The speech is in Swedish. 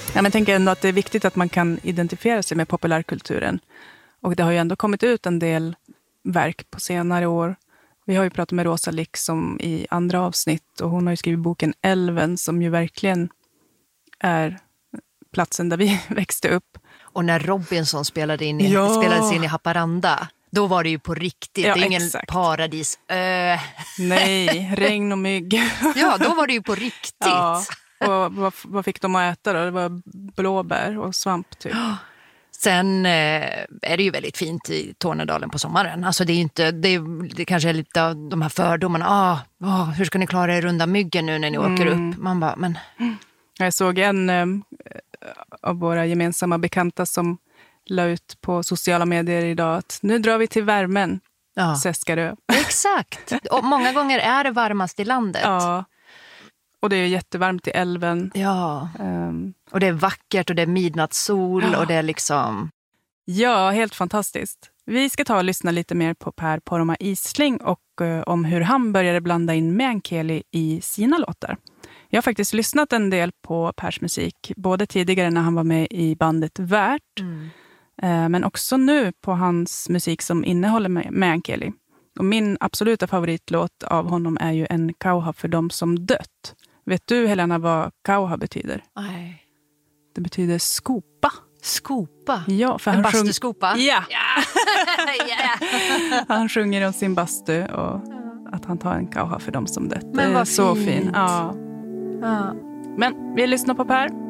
Ja, men jag tänker ändå att det är viktigt att man kan identifiera sig med populärkulturen. Och det har ju ändå kommit ut en del verk på senare år. Vi har ju pratat med Rosa liksom i andra avsnitt. Och hon har ju skrivit boken Älven som ju verkligen är platsen där vi växte upp. Och när Robinson spelades in i Haparanda, då var det ju på riktigt. Ja, det är ingen exakt. paradis. Nej, regn och mygg. Ja, då var det ju på riktigt. Ja, och vad fick de att äta då? Det var blåbär och svamp typ. Sen är det ju väldigt fint i Tornedalen på sommaren. Alltså det är inte, det kanske är lite av de här fördomarna. Hur ska ni klara er runda myggen nu när ni åker upp? Man bara, men... Jag såg en av våra gemensamma bekanta som la ut på sociala medier idag att nu drar vi till värmen, Seskarö. Exakt, och många gånger är det varmast i landet. Ja, och det är jättevarmt i älven. Ja, och det är vackert och det är midnattssol och det är liksom... Ja, helt fantastiskt. Vi ska ta och lyssna lite mer på Per Poromaa Isling och om hur han började blanda in meänkieli i sina låtar. Jag har faktiskt lyssnat en del på Pers musik, både tidigare när han var med i bandet Värt, men också nu på hans musik som innehåller meänkieli. Och min absoluta favoritlåt av honom är ju En kauha för dem som dött. Vet du, Helena, vad kauha betyder? Nej. Det betyder skopa. Skopa? Ja, för en han bastuskopa? Ja! Han sjunger om sin bastu och att han tar en kauha för dem som dött. Men det är vad så fint. fin. Ja. Men vi lyssnar på Per.